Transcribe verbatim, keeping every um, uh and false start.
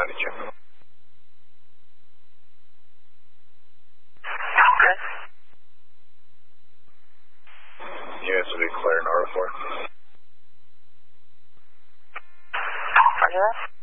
ninety check. Okay. Units will be clear in order for. Roger that.